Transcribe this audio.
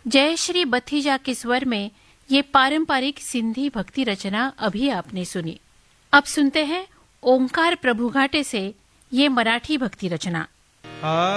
जयश्री बथीजा के स्वर में ये पारंपरिक सिंधी भक्ति रचना अभी आपने सुनी। अब सुनते हैं ओंकार प्रभु घाटे से ये मराठी भक्ति रचना।